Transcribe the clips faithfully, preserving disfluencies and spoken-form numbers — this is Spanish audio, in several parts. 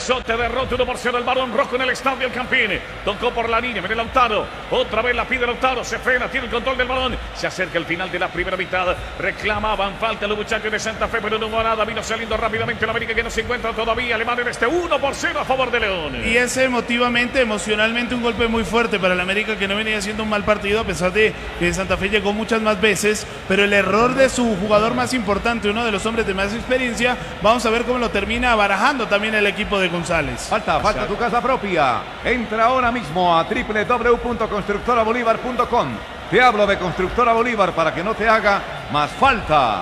Azote derrota uno por cero el Barón Rojo en el estadio El Campín. Tocó por la línea, viene Lautaro. Otra vez la pide Lautaro, se frena, tiene el control del balón. Se acerca el final de la primera mitad. Reclamaban falta los muchachos de Santa Fe, pero no hubo nada. Vino saliendo rápidamente el América, que no se encuentra todavía. Alemán en este uno por cero a favor de León. Y es emotivamente, emocionalmente un golpe muy fuerte para el América, que no venía haciendo un mal partido, a pesar de que Santa Fe llegó muchas más veces. Pero el error de su jugador más importante, uno de los hombres de más experiencia, vamos a ver cómo lo termina barajando también el equipo de González. Falta, falta tu casa propia. Entra ahora mismo a doble u doble u doble u punto constructora bolívar punto com. Te hablo de Constructora Bolívar para que no te haga más falta.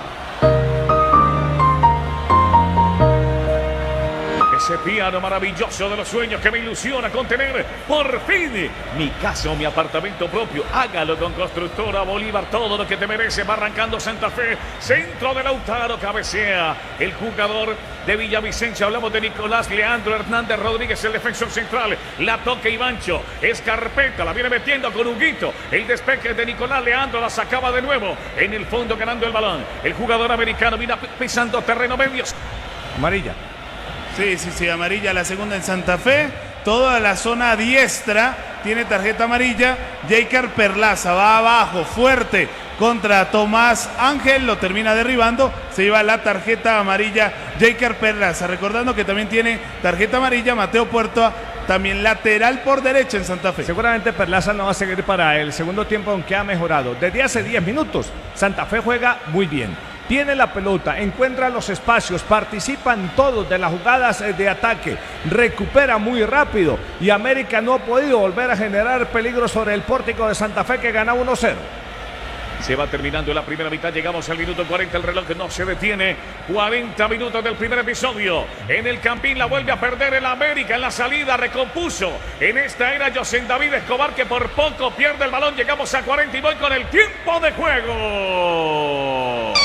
Ese piano maravilloso de los sueños que me ilusiona con tener por fin mi casa o mi apartamento propio. Hágalo con Constructora Bolívar, todo lo que te merece. Va arrancando Santa Fe, centro de Lautaro, cabecea el jugador de Villavicencio. Hablamos de Nicolás Leandro Hernández Rodríguez, el defensor central. La toca Ivancho, Escarpeta, la viene metiendo con Huguito. El despeje de Nicolás Leandro, la sacaba de nuevo en el fondo, ganando el balón. El jugador americano viene pisando terreno medios. Amarilla. Sí, sí, sí, amarilla, la segunda en Santa Fe. Toda la zona diestra tiene tarjeta amarilla. Jeiker Perlaza va abajo, fuerte, contra Tomás Ángel, lo termina derribando. Se lleva la tarjeta amarilla Jeiker Perlaza. Recordando que también tiene tarjeta amarilla Mateo Puerta, también lateral por derecha en Santa Fe. Seguramente Perlaza no va a seguir para el segundo tiempo, aunque ha mejorado. Desde hace diez minutos, Santa Fe juega muy bien. Tiene la pelota, encuentra los espacios, participan todos de las jugadas de ataque, recupera muy rápido y América no ha podido volver a generar peligro sobre el pórtico de Santa Fe, que gana uno cero. Se va terminando la primera mitad, llegamos al minuto cuarenta, el reloj no se detiene. cuarenta minutos del primer episodio. En el Campín la vuelve a perder el América en la salida, recompuso. En esta era José David Escobar, que por poco pierde el balón. Llegamos a cuarenta y voy con el tiempo de juego.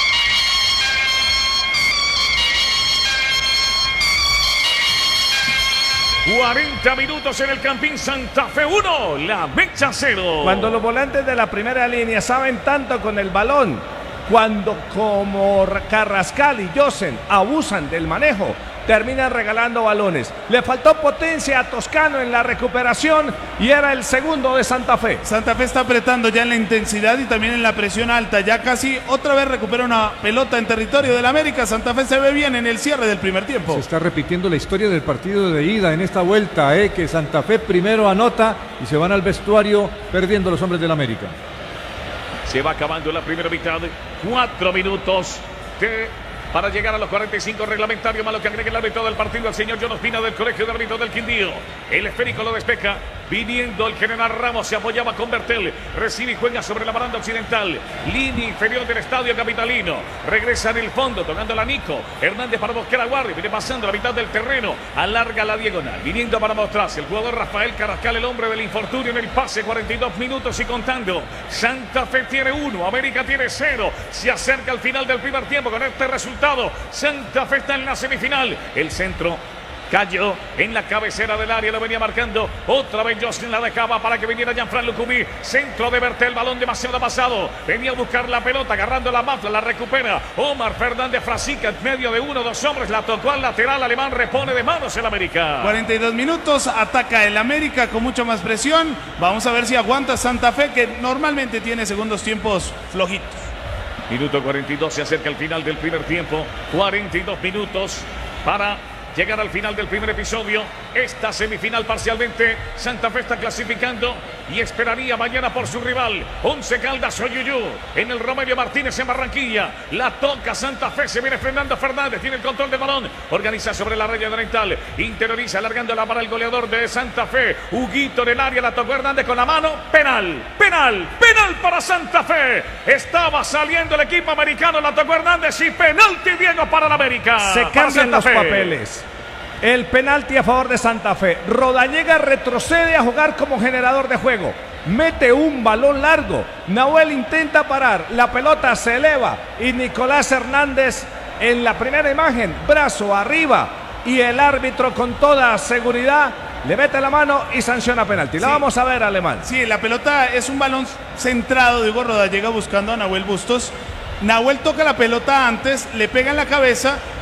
cuarenta minutos en el Campín, Santa Fe uno, La Mecha cero. Cuando los volantes de la primera línea saben tanto con el balón, cuando como Carrascal y Josen abusan del manejo, terminan regalando balones. Le faltó potencia a Toscano en la recuperación y era el segundo de Santa Fe. Santa Fe está apretando ya en la intensidad y también en la presión alta. Ya casi otra vez recupera una pelota en territorio del América. Santa Fe se ve bien en el cierre del primer tiempo. Se está repitiendo la historia del partido de ida en esta vuelta, eh, que Santa Fe primero anota y se van al vestuario perdiendo los hombres del América. Se va acabando la primera mitad. Cuatro minutos de... para llegar a los cuarenta y cinco reglamentarios, más lo que agrega el árbitro del partido, el señor John Ospina del Colegio de Árbitros del Quindío. El esférico lo despeja, viniendo el general Ramos, se apoyaba con Bertel, recibe y juega sobre la baranda occidental, línea inferior del estadio capitalino, regresa en el fondo, tocando la Nico, Hernández para buscar a Guardi, viene pasando la mitad del terreno, alarga la diagonal, viniendo para mostrarse, el jugador Rafael Carrascal, el hombre del infortunio en el pase, cuarenta y dos minutos y contando. Santa Fe tiene uno, América tiene cero, se acerca al final del primer tiempo con este resultado. Santa Fe está en la semifinal. El centro cayó en la cabecera del área, lo venía marcando. Otra vez Jocelyn la dejaba para que viniera Jean-Fran Lucumí. Centro de Bertel, balón demasiado pasado. Venía a buscar la pelota, agarrando la mafla, la recupera Omar Fernández Frasica en medio de uno, dos hombres. La tocó al lateral alemán, repone de manos el América. cuarenta y dos minutos, ataca el América con mucha más presión. Vamos a ver si aguanta Santa Fe, que normalmente tiene segundos tiempos flojitos. Minuto cuarenta y dos, se acerca el final del primer tiempo. cuarenta y dos minutos para llegar al final del primer episodio. Esta semifinal parcialmente. Santa Fe está clasificando y esperaría mañana por su rival. Once Caldas Oyuyú en el Romelio Martínez en Barranquilla. La toca Santa Fe, se viene frenando Fernández, tiene el control del balón. Organiza sobre la raya oriental. Interioriza, alargándola para el goleador de Santa Fe. Huguito en el área, la tocó Hernández con la mano. Penal, penal, penal para Santa Fe. Estaba saliendo el equipo americano, la tocó Hernández y penalti Diego para la América. Se cambian los papeles. El penalti a favor de Santa Fe. Rodallega retrocede a jugar como generador de juego. Mete un balón largo. Nahuel intenta parar. La pelota se eleva. Y Nicolás Hernández en la primera imagen, brazo arriba. Y el árbitro con toda seguridad le mete la mano y sanciona penalti. La sí. Vamos a ver, Alemán. Sí, la pelota es un balón centrado. Diego Rodallega buscando a Nahuel Bustos. Nahuel toca la pelota antes, le pega en la cabeza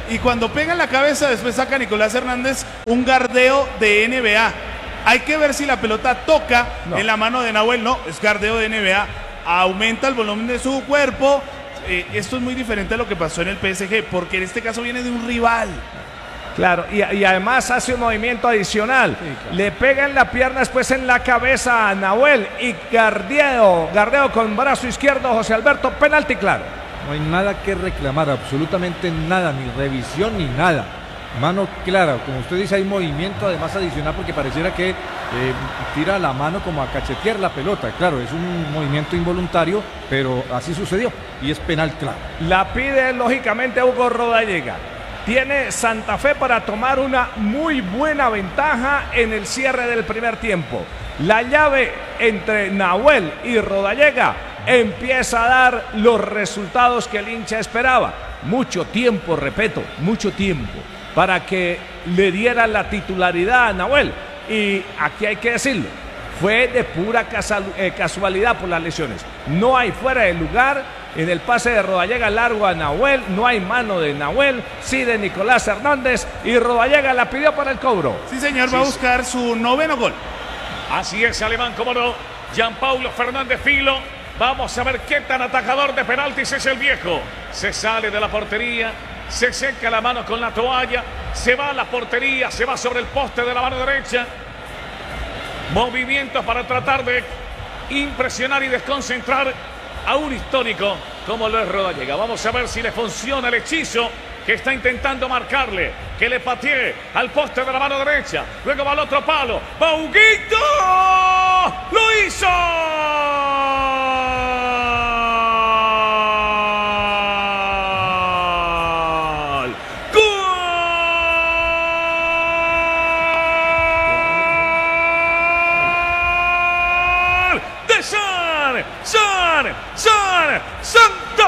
y cuando pega en la cabeza después saca Nicolás Hernández un gardeo de N B A. Hay que ver si la pelota toca no. en la mano de Nahuel. No, es gardeo de N B A. Aumenta el volumen de su cuerpo. Eh, esto es muy diferente a lo que pasó en el P S G, porque en este caso viene de un rival. Claro, y, y además hace un movimiento adicional. Sí, claro. Le pega en la pierna, después en la cabeza a Nahuel y gardeo, gardeo con brazo izquierdo José Alberto, penalti claro. No hay nada que reclamar, absolutamente nada, ni revisión ni nada. Mano clara, como usted dice, hay movimiento además adicional porque pareciera que eh, tira la mano como a cachetear la pelota. Claro, es un movimiento involuntario, pero así sucedió y es penal claro. La pide lógicamente Hugo Rodallega. Tiene Santa Fe para tomar una muy buena ventaja en el cierre del primer tiempo. La llave entre Nahuel y Rodallega empieza a dar los resultados que el hincha esperaba. Mucho tiempo, repito, mucho tiempo para que le diera la titularidad a Nahuel. Y aquí hay que decirlo, fue de pura casualidad por las lesiones. No hay fuera de lugar. En el pase de Rodallega largo a Nahuel, no hay mano de Nahuel, sí de Nicolás Hernández, y Rodallega la pidió para el cobro. Sí, señor, va sí, a buscar su noveno gol. Así es, alemán, como no, Gianpaulo Fernández Filo. Vamos a ver qué tan atajador de penaltis es el viejo. Se sale de la portería, se seca la mano con la toalla, se va a la portería, se va sobre el poste de la mano derecha. Movimientos para tratar de impresionar y desconcentrar a un histórico como lo es Rodallega. Vamos a ver si le funciona el hechizo que está intentando marcarle, que le patee al poste de la mano derecha, luego va al otro palo, va Huguito, ¡lo hizo! ¡San! ¡San! ¡Santa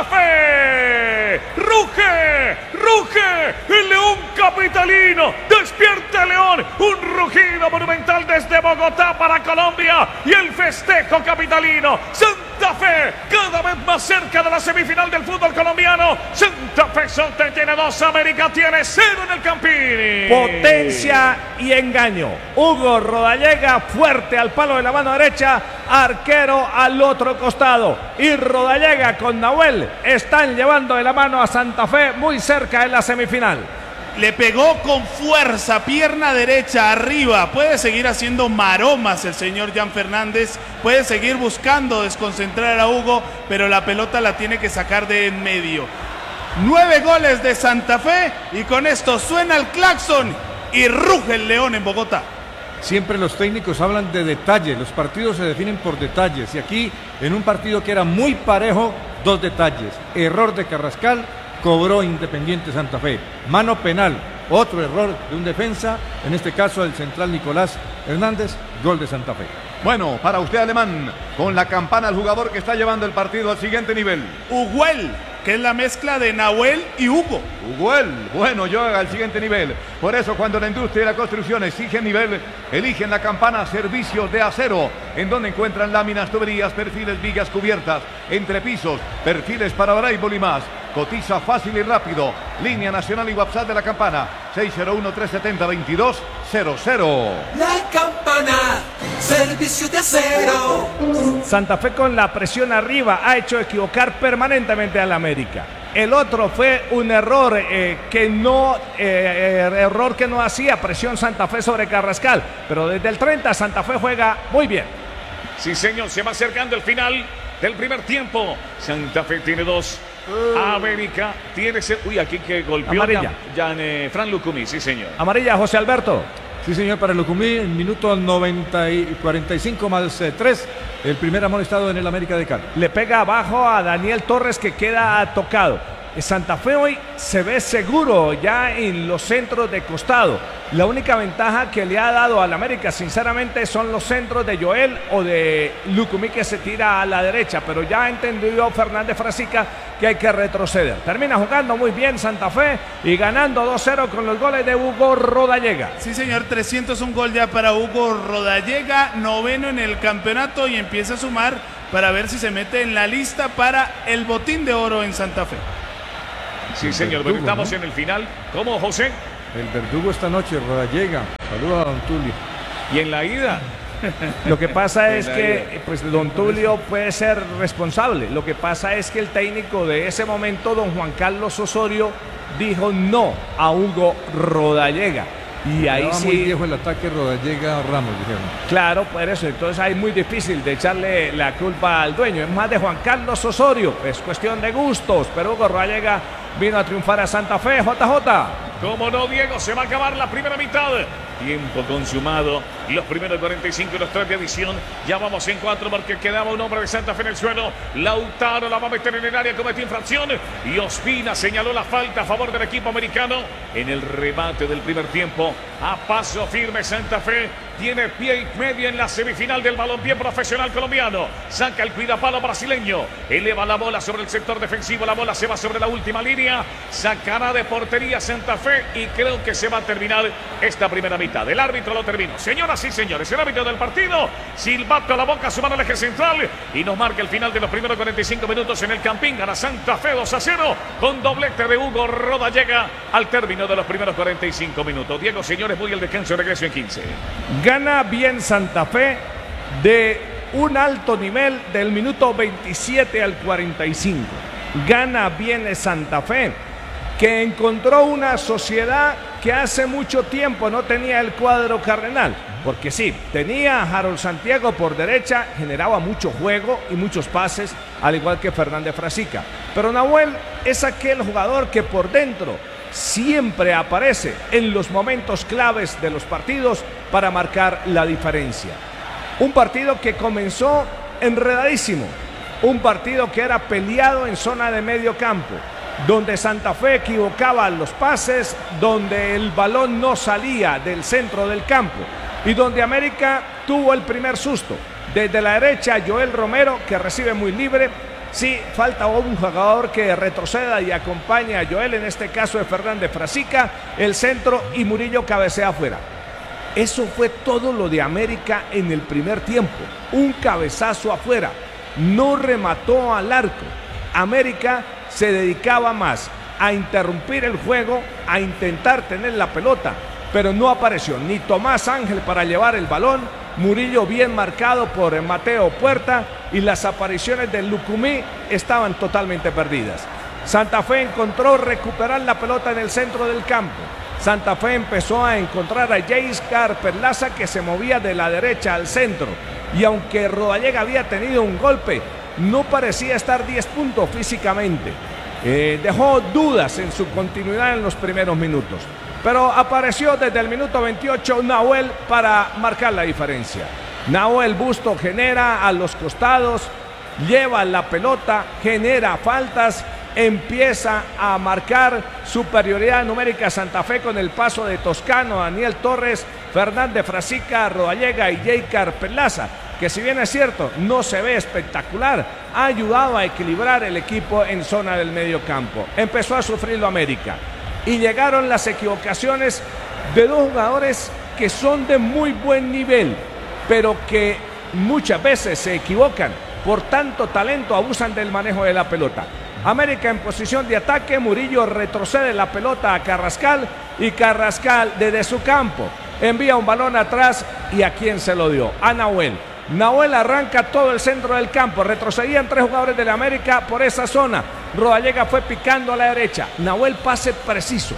Fe! ¡Ruge! ¡Ruge! ¡El león capitalino! ¡Despierta el león! Un rugido monumental desde Bogotá para Colombia y el festejo capitalino. Santa Fe cada vez más cerca de la semifinal del fútbol colombiano. Santa Fe Sonte tiene dos, América tiene cero en el Campini. Potencia y engaño. Hugo Rodallega fuerte al palo de la mano derecha, arquero al otro costado. Y Rodallega con Nahuel están llevando de la mano a Santa Fe muy cerca en la semifinal. Le pegó con fuerza, pierna derecha arriba. Puede seguir haciendo maromas el señor Jan Fernández. Puede seguir buscando desconcentrar a Hugo, pero la pelota la tiene que sacar de en medio. Nueve goles de Santa Fe y con esto suena el claxon y ruge el león en Bogotá. Siempre los técnicos hablan de detalles, los partidos se definen por detalles. Y aquí, en un partido que era muy parejo, dos detalles. Error de Carrascal, cobró Independiente Santa Fe. Mano penal, otro error de un defensa, en este caso el central Nicolás Hernández, gol de Santa Fe. Bueno, para usted, alemán, con la campana el jugador que está llevando el partido al siguiente nivel. Huguel, que es la mezcla de Nahuel y Hugo. Huguel, bueno, llega al siguiente nivel. Por eso cuando la industria y la construcción exigen nivel, eligen la campana Servicios de Acero, en donde encuentran láminas, tuberías, perfiles, vigas, cubiertas, entrepisos, perfiles para voleibol y más. Cotiza fácil y rápido. Línea nacional y WhatsApp de la campana seis cero uno, tres siete cero, dos dos cero cero. La campana, Servicios de Acero. Santa Fe con la presión arriba ha hecho equivocar permanentemente al América. El otro fue un error eh, que no eh, error que no hacía presión Santa Fe sobre Carrascal, pero desde el treinta Santa Fe juega muy bien. Sí, señor, se va acercando el final del primer tiempo. Santa Fe tiene dos. América tiene ese... Uy, aquí que golpeó amarilla. Ya, ya eh, Fran Lucumí, sí señor. Amarilla, José Alberto. Sí señor, para Lucumí, en minuto noventa y cuarenta y cinco más tres, el primer amonestado en el América de Cali. Le pega abajo a Daniel Torres que queda tocado. Santa Fe hoy se ve seguro ya en los centros de costado. La única ventaja que le ha dado al América, sinceramente, son los centros de Joel o de Lucumí que se tira a la derecha, pero ya ha entendido Fernández Frasica que hay que retroceder. Termina jugando muy bien Santa Fe y ganando dos cero con los goles de Hugo Rodallega. Sí, señor, trescientos un gol ya para Hugo Rodallega, noveno en el campeonato y empieza a sumar para ver si se mete en la lista para el botín de oro en Santa Fe. Sí, señor, verdugo, pero estamos ¿no? en el final. ¿Cómo, José? El verdugo esta noche, Rodallega. Saluda a don Tulio. Y en la ida. Lo que pasa es En la que pues, don Tulio puede ser responsable. Lo que pasa es que el técnico de ese momento, don Juan Carlos Osorio, dijo no a Hugo Rodallega. Y ahí Estaba sí, muy viejo el ataque Rodallega Ramos, dijeron. claro, por eso. Entonces ahí es muy difícil de echarle la culpa al dueño. Es más de Juan Carlos Osorio. Es cuestión de gustos. Pero Hugo Rodallega vino a triunfar a Santa Fe. J J. Como no, Diego, se va a acabar la primera mitad. Tiempo consumado. Los primeros cuarenta y cinco y los tres de adición. Ya vamos en cuatro porque quedaba un hombre de Santa Fe en el suelo. Lautaro la va a meter en el área, cometió infracción. Y Ospina señaló la falta a favor del equipo americano. En el remate del primer tiempo. A paso firme Santa Fe. Tiene pie y medio en la semifinal del balompié profesional colombiano. Saca el cuidapalo brasileño. Eleva la bola sobre el sector defensivo. La bola se va sobre la última línea. Sacará de portería Santa Fe. Y creo que se va a terminar esta primera mitad. El árbitro lo terminó. Señoras y señores, el árbitro del partido. Silbato a la boca, su mano al eje central. Y nos marca el final de los primeros cuarenta y cinco minutos en el Campín. Gana Santa Fe dos a cero. Con doblete de Hugo Rodallega al término de los primeros cuarenta y cinco minutos. Diego, señores, voy al descanso y regreso en quince. Gana bien Santa Fe de un alto nivel del minuto veintisiete al cuarenta y cinco. Gana bien Santa Fe, que encontró una sociedad que hace mucho tiempo no tenía el cuadro cardenal. Porque sí, tenía a Harold Santiago por derecha, generaba mucho juego y muchos pases, al igual que Fernández Frasica. Pero Nahuel es aquel jugador que por dentro siempre aparece en los momentos claves de los partidos para marcar la diferencia. Un partido que comenzó enredadísimo, un partido que era peleado en zona de medio campo, donde Santa Fe equivocaba los pases, donde el balón no salía del centro del campo y donde América tuvo el primer susto. Desde la derecha, Joel Romero, que recibe muy libre. Sí, falta un jugador que retroceda y acompaña a Joel, en este caso de Fernández Frasica, el centro y Murillo cabecea afuera. Eso fue todo lo de América en el primer tiempo. Un cabezazo afuera. No remató al arco. América se dedicaba más a interrumpir el juego, a intentar tener la pelota, pero no apareció ni Tomás Ángel para llevar el balón. Murillo bien marcado por Mateo Puerta y las apariciones de Lucumí estaban totalmente perdidas. Santa Fe encontró recuperar la pelota en el centro del campo. Santa Fe empezó a encontrar a Jayscar Perlaza, que se movía de la derecha al centro. Y aunque Rodallega había tenido un golpe, no parecía estar diez puntos físicamente. Eh, dejó dudas en su continuidad en los primeros minutos. Pero apareció desde el minuto veintiocho Nahuel para marcar la diferencia. Nahuel Busto genera a los costados, lleva la pelota, genera faltas, empieza a marcar superioridad numérica Santa Fe con el paso de Toscano, Daniel Torres, Fernández Frasica, Rodallega y Jayscar Perlaza, que si bien es cierto, no se ve espectacular, ha ayudado a equilibrar el equipo en zona del medio campo. Empezó a sufrirlo América y llegaron las equivocaciones de dos jugadores que son de muy buen nivel, pero que muchas veces se equivocan. Por tanto talento abusan del manejo de la pelota. América en posición de ataque, Murillo retrocede la pelota a Carrascal y Carrascal desde su campo envía un balón atrás. ¿Y a quién se lo dio? A Nahuel. Nahuel arranca todo el centro del campo, retrocedían tres jugadores de la América por esa zona. Rodallega fue picando a la derecha. Nahuel pase preciso,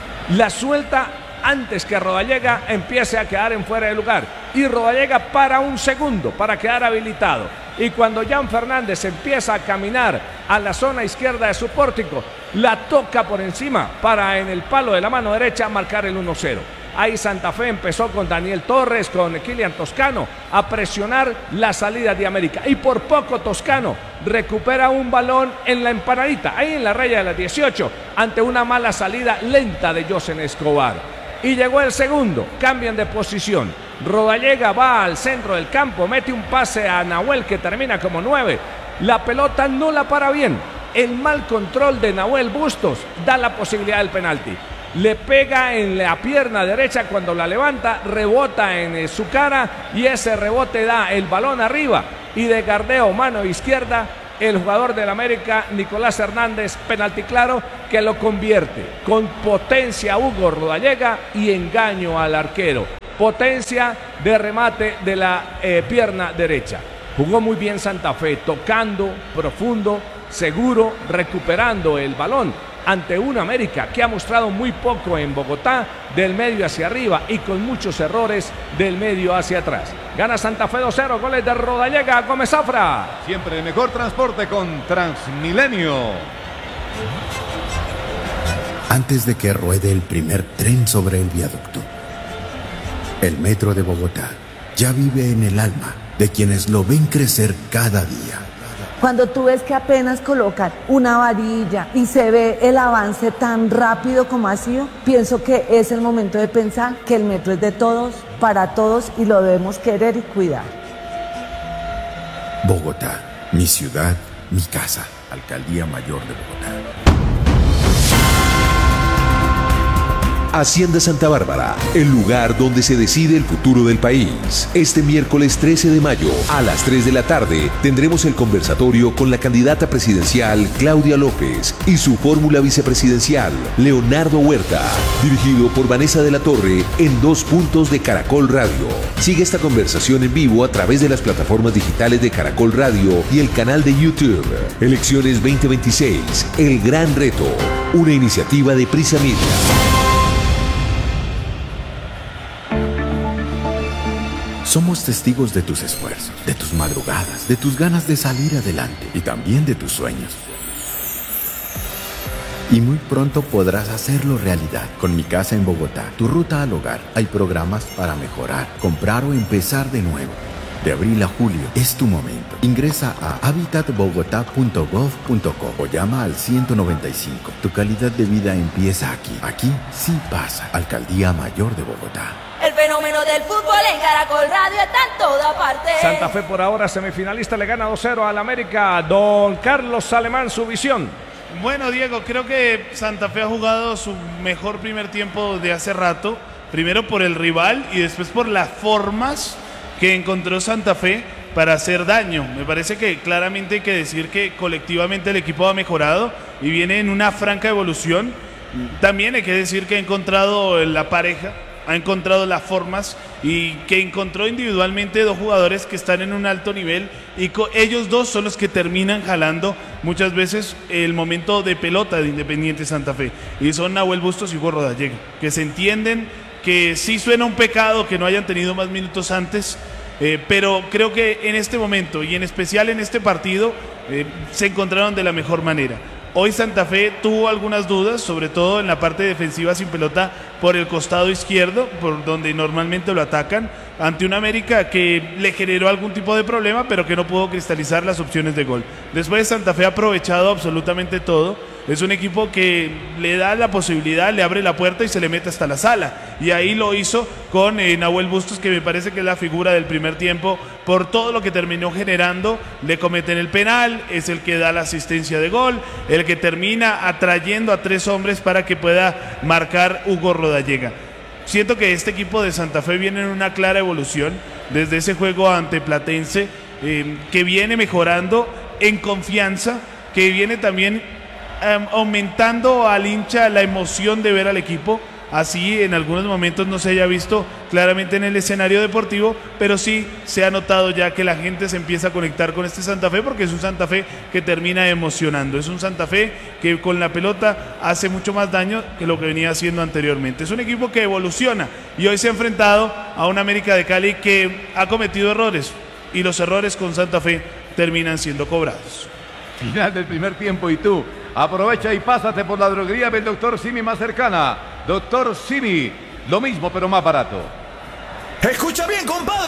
la suelta antes que Rodallega empiece a quedar en fuera de lugar. Y Rodallega para un segundo para quedar habilitado. Y cuando Jan Fernández empieza a caminar a la zona izquierda de su pórtico, la toca por encima para en el palo de la mano derecha marcar el uno cero. Ahí Santa Fe empezó con Daniel Torres, con Kilian Toscano, a presionar la salida de América. Y por poco Toscano recupera un balón en la empanadita, ahí en la raya de las dieciocho, ante una mala salida lenta de Josen Escobar. Y llegó el segundo, cambian de posición. Rodallega va al centro del campo, mete un pase a Nahuel que termina como nueve. La pelota no la para bien. El mal control de Nahuel Bustos da la posibilidad del penalti. Le pega en la pierna derecha cuando la levanta, rebota en su cara y ese rebote da el balón arriba y de gardeo mano izquierda el jugador del América, Nicolás Hernández, penalti claro, que lo convierte con potencia a Hugo Rodallega y engaño al arquero. Potencia de remate de la eh, pierna derecha. Jugó muy bien Santa Fe, tocando profundo, seguro, recuperando el balón ante un América que ha mostrado muy poco en Bogotá, del medio hacia arriba y con muchos errores del medio hacia atrás. Gana Santa Fe dos cero, goles de Rodallega, Gómez Zafra. Siempre el mejor transporte con Transmilenio. Antes de que ruede el primer tren sobre el viaducto, el metro de Bogotá ya vive en el alma de quienes lo ven crecer cada día. Cuando tú ves que apenas colocan una varilla y se ve el avance tan rápido como ha sido, pienso que es el momento de pensar que el metro es de todos, para todos y lo debemos querer y cuidar. Bogotá, mi ciudad, mi casa. Alcaldía Mayor de Bogotá. Hacienda Santa Bárbara, el lugar donde se decide el futuro del país. Este miércoles trece de mayo, a las tres de la tarde, tendremos el conversatorio con la candidata presidencial Claudia López y su fórmula vicepresidencial, Leonardo Huerta, dirigido por Vanessa de la Torre en dos puntos de Caracol Radio. Sigue esta conversación en vivo a través de las plataformas digitales de Caracol Radio y el canal de YouTube. Elecciones veinte veintiséis, el gran reto, una iniciativa de Prisa Media. Somos testigos de tus esfuerzos, de tus madrugadas, de tus ganas de salir adelante y también de tus sueños. Y muy pronto podrás hacerlo realidad. Con Mi Casa en Bogotá, tu ruta al hogar. Hay programas para mejorar, comprar o empezar de nuevo. De abril a julio es tu momento. Ingresa a habitat bogotá punto gov punto co o llama al ciento noventa y cinco. Tu calidad de vida empieza aquí. Aquí sí pasa. Alcaldía Mayor de Bogotá. El fenómeno del fútbol en Caracol Radio está en toda parte. Santa Fe por ahora semifinalista, le gana dos cero al América. Don Carlos Alemán, su visión. Bueno, Diego, creo que Santa Fe ha jugado su mejor primer tiempo de hace rato. Primero por el rival y después por las formas que encontró Santa Fe para hacer daño. Me parece que claramente hay que decir que colectivamente el equipo ha mejorado y viene en una franca evolución. También hay que decir que ha encontrado la pareja, ha encontrado las formas y que encontró individualmente dos jugadores que están en un alto nivel y ellos dos son los que terminan jalando muchas veces el momento de pelota de Independiente Santa Fe, y son Nahuel Bustos y Hugo Rodallega, que se entienden, que sí suena un pecado que no hayan tenido más minutos antes, eh, pero creo que en este momento y en especial en este partido eh, se encontraron de la mejor manera. Hoy Santa Fe tuvo algunas dudas, sobre todo en la parte defensiva sin pelota por el costado izquierdo, por donde normalmente lo atacan, ante un América que le generó algún tipo de problema, pero que no pudo cristalizar las opciones de gol. Después Santa Fe ha aprovechado absolutamente todo. Es un equipo que le da la posibilidad, le abre la puerta y se le mete hasta la sala. Y ahí lo hizo con eh, Nahuel Bustos, que me parece que es la figura del primer tiempo por todo lo que terminó generando. Le cometen el penal, es el que da la asistencia de gol, el que termina atrayendo a tres hombres para que pueda marcar Hugo Rodallega. Siento que este equipo de Santa Fe viene en una clara evolución desde ese juego ante Platense, eh, que viene mejorando en confianza, que viene también Um, aumentando al hincha la emoción de ver al equipo. Así en algunos momentos no se haya visto claramente en el escenario deportivo, pero sí se ha notado ya que la gente se empieza a conectar con este Santa Fe, porque es un Santa Fe que termina emocionando, es un Santa Fe que con la pelota hace mucho más daño que lo que venía haciendo anteriormente. Es un equipo que evoluciona y hoy se ha enfrentado a un América de Cali que ha cometido errores, y los errores con Santa Fe terminan siendo cobrados. Final del primer tiempo y tú aprovecha y pásate por la droguería del doctor Simi más cercana. doctor Simi, lo mismo pero más barato. Escucha bien, compadre.